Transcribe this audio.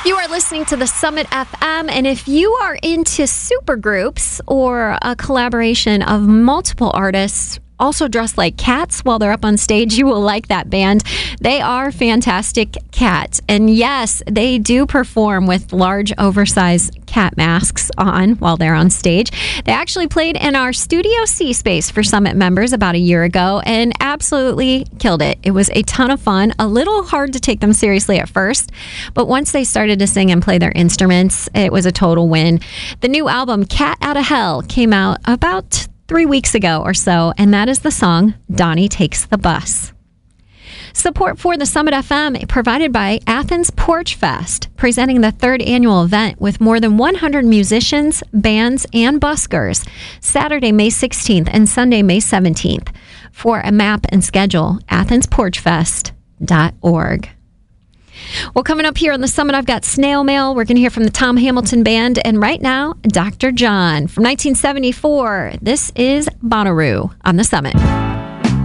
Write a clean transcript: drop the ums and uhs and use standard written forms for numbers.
You are listening to the Summit FM, and if you are into supergroups or a collaboration of multiple artists also dressed like cats while they're up on stage, you will like that band. They are Fantastic Cat, and yes, they do perform with large, oversized cat masks on while they're on stage. They actually played in our Studio C space for Summit members about a year ago and absolutely killed it. It was a ton of fun, a little hard to take them seriously at first, but once they started to sing and play their instruments, it was a total win. The new album, Cat Outta Hell, came out about 3 weeks ago or so, and that is the song Donnie Takes the Bus. Support for the Summit FM provided by Athens Porch Fest, presenting the third annual event with more than 100 musicians, bands, and buskers, Saturday, May 16th and Sunday, May 17th. For a map and schedule, AthensPorchFest.org. Well, coming up here on the Summit, I've got Snail Mail. We're going to hear from the Tom Hamilton Band. And right now, Dr. John from 1974. This is Bonnaroo on the Summit.